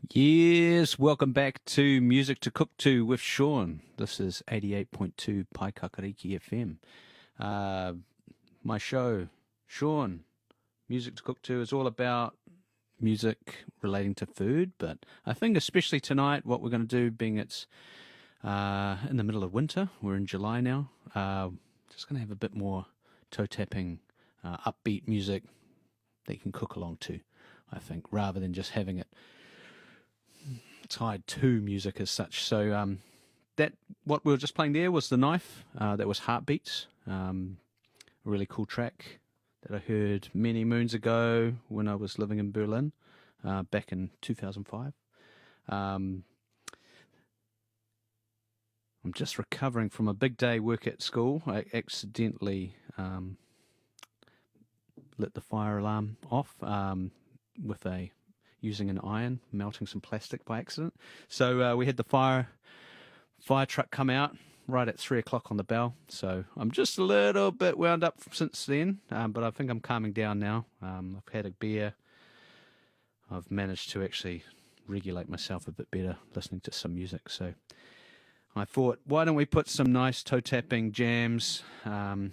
Yes, welcome back to Music to Cook To with Sean. This is 88.2 Paikakariki FM. My show, Sean, Music to Cook To, is all about music relating to food, but I think especially tonight what we're going to do, being it's in the middle of winter, we're in July now, just going to have a bit more toe-tapping, upbeat music that you can cook along to, I think, rather than just having it tied to music as such. So that what we were just playing there was The Knife. That was Heartbeats, a really cool track that I heard many moons ago when I was living in Berlin back in 2005. I'm just recovering from a big day work at school. I accidentally lit the fire alarm off with using an iron, melting some plastic by accident. So we had the fire truck come out right at 3 o'clock on the bell. So I'm just a little bit wound up since then, but I think I'm calming down now. I've had a beer. I've managed to actually regulate myself a bit better listening to some music. So I thought, why don't we put some nice toe-tapping jams and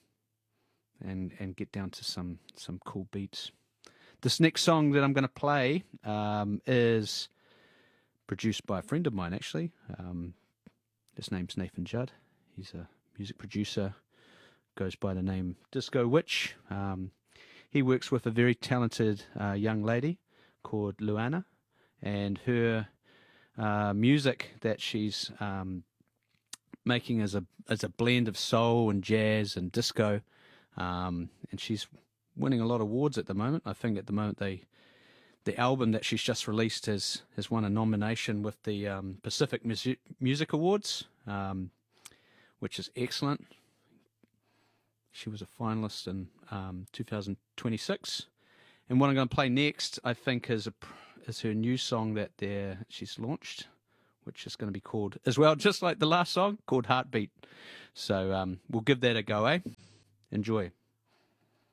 get down to some cool beats. This next song that I'm going to play is produced by a friend of mine, actually. His name's Nathan Judd. He's a music producer, goes by the name Disco Witch. He works with a very talented young lady called Luana, and her music that she's making is a blend of soul and jazz and disco, and she's winning a lot of awards at the moment. I think at the moment the album that she's just released has won a nomination with the Pacific Music Awards, which is excellent. She was a finalist in 2026. And what I'm going to play next, I think, is her new song that she's launched, which is going to be called, as well, just like the last song, called Heartbeat. So we'll give that a go, eh? Enjoy.